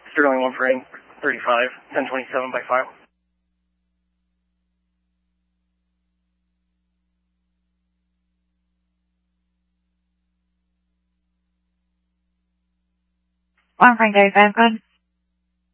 Sterling 1 frame, 35, 1027 by file. One frame, 35, good.